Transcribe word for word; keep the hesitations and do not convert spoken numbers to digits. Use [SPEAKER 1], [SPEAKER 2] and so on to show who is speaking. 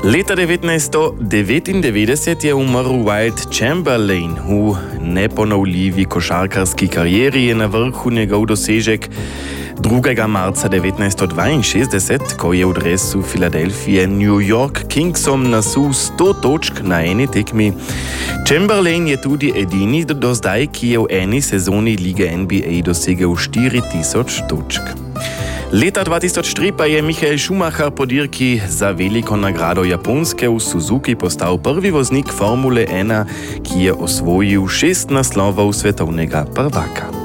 [SPEAKER 1] Leta devetnajststo devetindevetdeset je umrl Wilt Chamberlain. V neponovljivi košarkarski karieri je na vrhu njegov dosežek drugega marca devetnajststo dvainšestdeset, ko je v dresu Filadelfije New York Kingsom nasul sto točk na eni tekmi. Chamberlain je tudi edini do zdaj, ki je v eni sezoni lige N B A dosegel štiri tisoč točk. Leta dva tisoč tri pa je Michael Schumacher po dirki za veliko nagrado Japonske v Suzuki postal prvi voznik Formule ena, ki je osvojil šest naslovov svetovnega prvaka.